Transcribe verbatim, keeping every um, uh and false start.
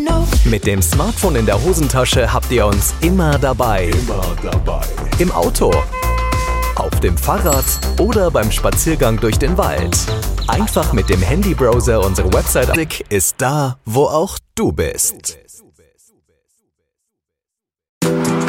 Mit dem Smartphone in der Hosentasche habt ihr uns immer dabei. Immer dabei. Im Auto, auf dem Fahrrad oder beim Spaziergang durch den Wald. Einfach mit dem Handybrowser unsere Website ist da, wo auch du bist.